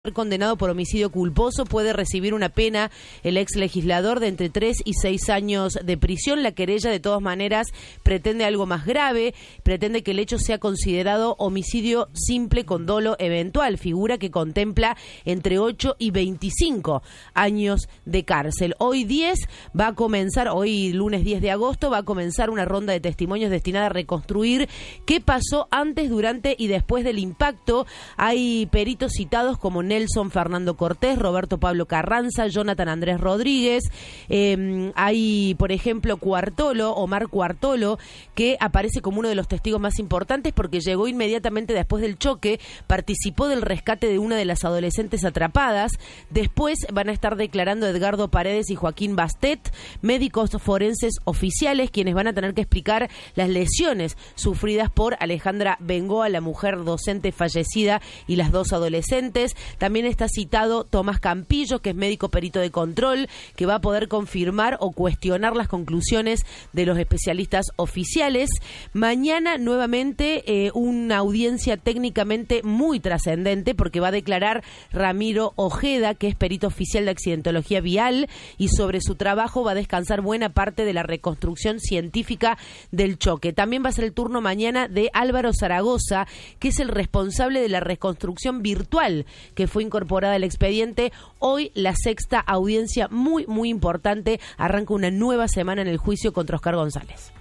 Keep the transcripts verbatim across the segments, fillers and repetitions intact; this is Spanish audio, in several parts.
Condenado por homicidio culposo, puede recibir una pena el ex legislador de entre tres y seis años de prisión. La querella, de todas maneras, pretende algo más grave, pretende que el hecho sea considerado homicidio simple con dolo eventual, figura que contempla entre ocho y veinticinco años de cárcel. Hoy diez va a comenzar, hoy lunes diez de agosto, va a comenzar una ronda de testimonios destinada a reconstruir qué pasó antes, durante y después del impacto. Hay peritos citados como Nelson Fernando Cortés, Roberto Pablo Carranza, Jonathan Andrés Rodríguez. Eh, hay, por ejemplo, Cuartolo, Omar Cuartolo, que aparece como uno de los testigos más importantes porque llegó inmediatamente después del choque, participó del rescate de una de las adolescentes atrapadas. Después van a estar declarando Edgardo Paredes y Joaquín Bastet, médicos forenses oficiales, quienes van a tener que explicar las lesiones sufridas por Alejandra Bengoa, la mujer docente fallecida, y las dos adolescentes. También está citado Tomás Campillo, que es médico perito de control, que va a poder confirmar o cuestionar las conclusiones de los especialistas oficiales. Mañana, nuevamente, eh, una audiencia técnicamente muy trascendente, porque va a declarar Ramiro Ojeda, que es perito oficial de accidentología vial, y sobre su trabajo va a descansar buena parte de la reconstrucción científica del choque. También va a ser el turno mañana de Álvaro Zaragoza, que es el responsable de la reconstrucción virtual que fue incorporada al expediente. Hoy la sexta audiencia, muy muy importante, arranca una nueva semana en el juicio contra Oscar González.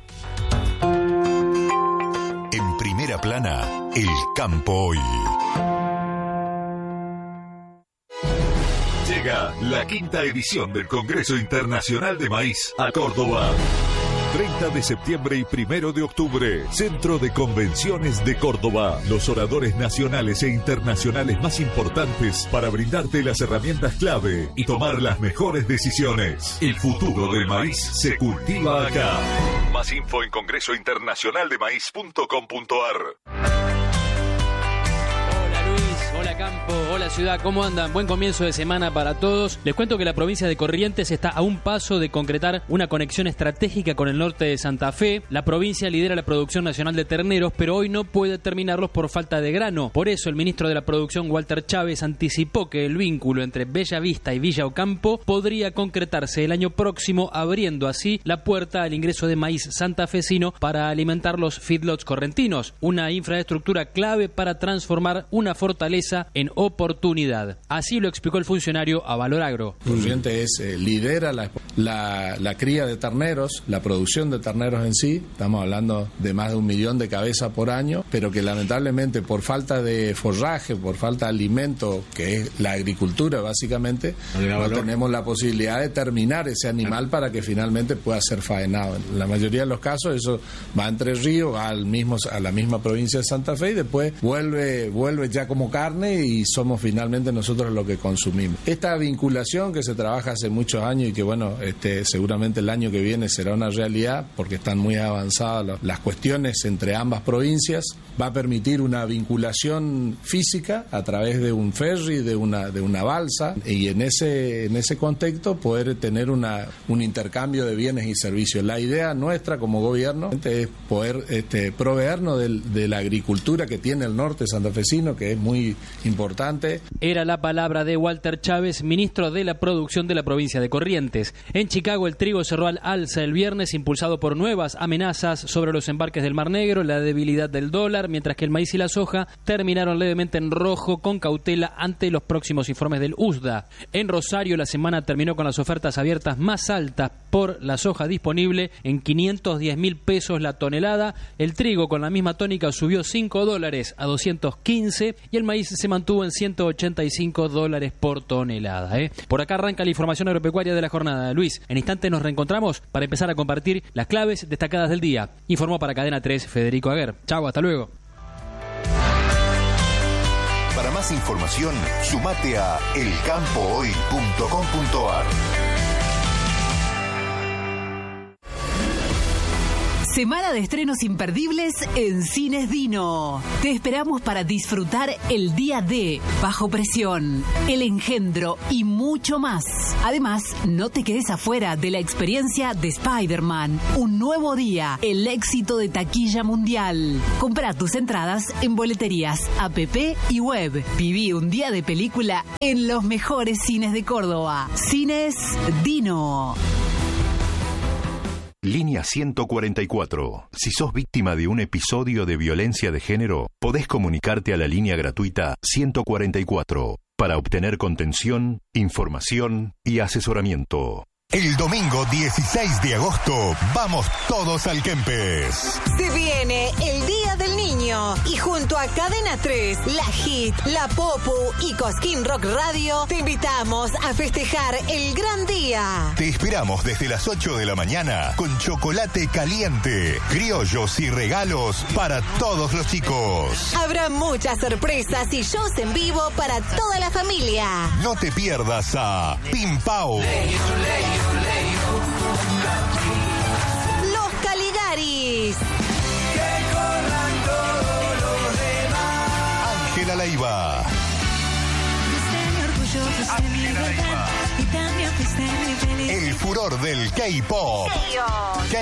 En Primera Plana, El Campo Hoy. Llega la quinta edición del Congreso Internacional de Maíz a Córdoba. treinta de septiembre y primero de octubre, Centro de Convenciones de Córdoba. Los oradores nacionales e internacionales más importantes para brindarte las herramientas clave y tomar las mejores decisiones. El futuro del maíz se cultiva acá. Más info en congreso internacional de maíz punto com punto ar. Hola campo, hola ciudad, ¿cómo andan? Buen comienzo de semana para todos. Les cuento que la provincia de Corrientes está a un paso de concretar una conexión estratégica con el norte de Santa Fe. La provincia lidera la producción nacional de terneros, pero hoy no puede terminarlos por falta de grano. Por eso el ministro de la Producción, Walter Chávez, anticipó que el vínculo entre Bella Vista y Villa Ocampo podría concretarse el año próximo, abriendo así la puerta al ingreso de maíz santafesino para alimentar los feedlots correntinos. Una infraestructura clave para transformar una fortaleza en oportunidad. Así lo explicó el funcionario a Valoragro. Corrientes es, eh, lidera la, la, la cría de terneros, la producción de terneros en sí. Estamos hablando de más de un millón de cabezas por año, pero que lamentablemente por falta de forraje, por falta de alimento, que es la agricultura básicamente, no tenemos la posibilidad de terminar ese animal para que finalmente pueda ser faenado. En la mayoría de los casos eso va a Entre Ríos, va al mismo, a la misma provincia de Santa Fe y después vuelve, vuelve ya como carne y somos finalmente nosotros lo que consumimos. Esta vinculación que se trabaja hace muchos años y que bueno, este, seguramente el año que viene será una realidad porque están muy avanzadas las cuestiones entre ambas provincias, va a permitir una vinculación física a través de un ferry, de una, de una balsa, y en ese, en ese contexto poder tener una, un intercambio de bienes y servicios. La idea nuestra como gobierno es poder este, proveernos del, de la agricultura que tiene el norte santafesino, que es muy importante. Era la palabra de Walter Chávez, ministro de la Producción de la provincia de Corrientes. En Chicago el trigo cerró al alza el viernes, impulsado por nuevas amenazas sobre los embarques del Mar Negro, la debilidad del dólar, mientras que el maíz y la soja terminaron levemente en rojo con cautela ante los próximos informes del U S D A. En Rosario la semana terminó con las ofertas abiertas más altas por la soja disponible en quinientos diez mil pesos la tonelada. El trigo con la misma tónica subió cinco dólares a doscientos quince y el maíz se mantuvo en ciento ochenta y cinco dólares por tonelada. ¿eh? Por acá arranca la información agropecuaria de la jornada. Luis, en instantes nos reencontramos para empezar a compartir las claves destacadas del día. Informó para Cadena tres Federico Aguer. Chau, hasta luego. Para más información, sumate a el campo hoy punto com punto ar. Semana de estrenos imperdibles en Cines Dino. Te esperamos para disfrutar El Día D, Bajo Presión, El Engendro y mucho más. Además, no te quedes afuera de la experiencia de Spider-Man, Un Nuevo Día, el éxito de taquilla mundial. Compra tus entradas en boleterías, app y web. Viví un día de película en los mejores cines de Córdoba. Cines Dino. Línea ciento cuarenta y cuatro. Si sos víctima de un episodio de violencia de género, podés comunicarte a la línea gratuita ciento cuarenta y cuatro para obtener contención, información y asesoramiento. El domingo dieciséis de agosto, vamos todos al Kempes. Se viene el Día del Niño y junto a Cadena tres, La Hit, La Popu y Cosquín Rock Radio, te invitamos a festejar el gran día. Te esperamos desde las ocho de la mañana con chocolate caliente, criollos y regalos para todos los chicos. Habrá muchas sorpresas y shows en vivo para toda la familia. No te pierdas a Pim Pau, Los Caligaris, Ángela Leiva, el furor del K-pop.